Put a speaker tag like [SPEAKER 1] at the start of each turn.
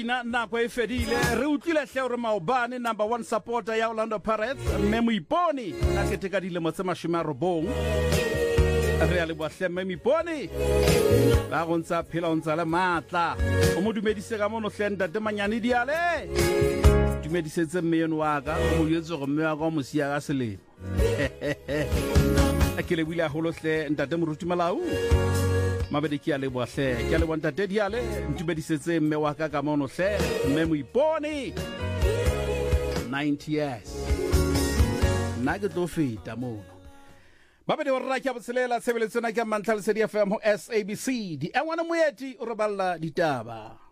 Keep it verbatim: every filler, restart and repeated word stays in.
[SPEAKER 1] Na nako e fedile re utlile hle hore Maobane number one supporter ya Orlando Pirates mme Moiponi na ke teka dile mo tse mashome a robong re ya le bohle mme Moiponi ba go ntsa phela o ntsa le matla o mo dumedise ka mono hle ntate Manyane Diale dumedisetse mmeno wa ka o mo yetse go mme wa ka mo sia ka selemo a ke le bile a holo hle ntate Moruti Malau mabedi ke a le bohle ke a le bonta te diale ntubedisetse mme wa ka ka mono hle mme Moiponi ninety years na ke tlo feta mono mabedi wa rra ke a boselela tsebeletsona ke mantla le S A B C di engwana moeti o re balla ditaba.